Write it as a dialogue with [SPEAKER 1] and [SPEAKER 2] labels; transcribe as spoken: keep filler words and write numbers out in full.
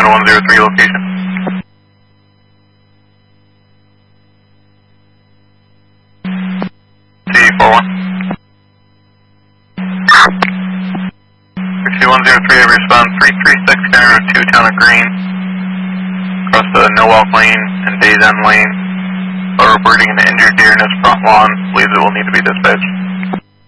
[SPEAKER 1] Terminal one zero three location. C four one. Taxi one zero three, respond three three six, County Road two, Town of Green. Across the no walk lane and Days End lane. Or reporting an injured deer in his front lawn. Believes it will need to be dispatched.